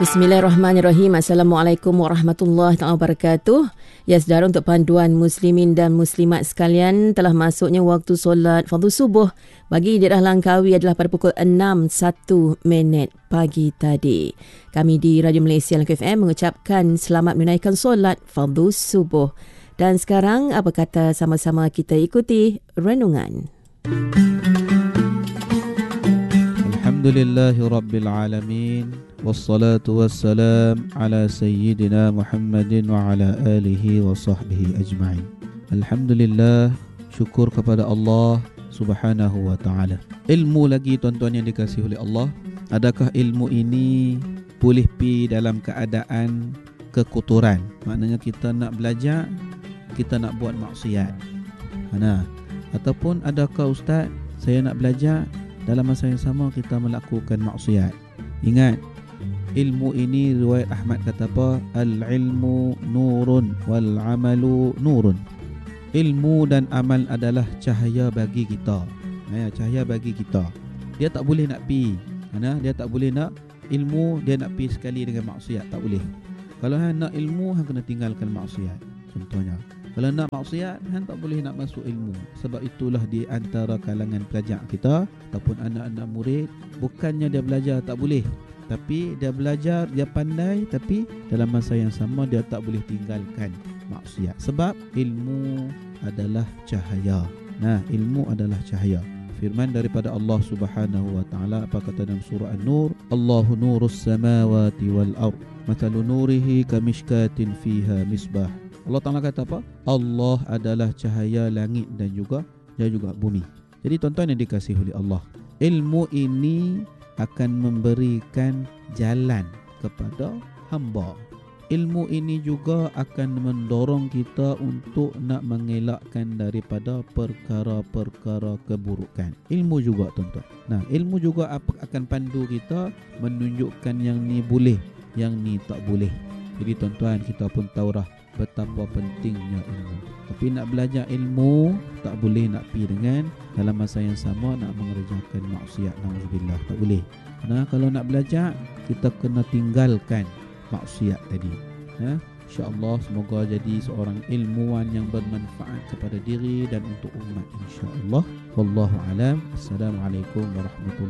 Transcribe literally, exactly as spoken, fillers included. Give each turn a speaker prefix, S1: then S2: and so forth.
S1: Bismillahirrahmanirrahim. Assalamualaikum warahmatullahi wabarakatuh. Ya, saudara, untuk panduan muslimin dan muslimat sekalian, telah masuknya waktu solat fardu subuh bagi daerah Langkawi adalah pada pukul enam satu minit pagi tadi. Kami di Radio Malaysia Langkawi F M mengucapkan selamat menunaikan solat fardu subuh. Dan sekarang, apa kata sama-sama kita ikuti renungan.
S2: Alhamdulillahi Rabbil Alamin. Wassalatu wassalam ala Sayyidina Muhammadin wa ala alihi wa sahbihi ajma'in. Alhamdulillah, syukur kepada Allah Subhanahu wa ta'ala. Ilmu lagi, tuan-tuan yang dikasihi oleh Allah. Adakah ilmu ini boleh pi dalam keadaan kekotoran? Maknanya kita nak belajar, kita nak buat maksiat. Mana? Ataupun adakah ustaz, saya nak belajar, dalam masa yang sama kita melakukan maksiat? Ingat, ilmu ini riwayat Ahmad kata apa? Al-ilmu nurun wal amalu nurun. Ilmu dan amal adalah cahaya bagi kita. Ya, cahaya bagi kita. Dia tak boleh nak pi. Mana? Dia tak boleh nak ilmu, dia nak pi sekali dengan maksiat, tak boleh. Kalau hang nak ilmu, hang kena tinggalkan maksiat. Contohnya, kalau nak maksiat, hang tak boleh nak masuk ilmu. Sebab itulah di antara kalangan pelajar kita ataupun anak-anak murid, bukannya dia belajar tak boleh, tapi dia belajar, dia pandai, tapi dalam masa yang sama dia tak boleh tinggalkan maksiat. Sebab ilmu adalah cahaya. Nah, ilmu adalah cahaya. Firman daripada Allah Subhanahu wa taala, apa kata dalam surah An-Nur? Allahu nurus samawati wal ard. Mathalu nurihi kamishkatin fiha misbah. Allah Taala kata apa? Allah adalah cahaya langit dan juga dan juga bumi. Jadi tuan-tuan yang dikasihi oleh Allah, ilmu ini akan memberikan jalan kepada hamba. Ilmu ini juga akan mendorong kita untuk nak mengelakkan daripada perkara-perkara keburukan. Ilmu juga, tuan-tuan. Nah, ilmu juga akan pandu kita menunjukkan yang ni boleh, yang ni tak boleh. Jadi tuan-tuan, kita pun tahu dah betapa pentingnya ilmu. Tapi nak belajar ilmu, tak boleh nak pi dengan dalam masa yang sama nak mengerjakan maksiat. Nauzubillah, tak boleh. Nah, kalau nak belajar, kita kena tinggalkan maksiat tadi. Ya, insya-Allah semoga jadi seorang ilmuwan yang bermanfaat kepada diri dan untuk umat, insya-Allah. Wallahu alam. Assalamualaikum warahmatullahi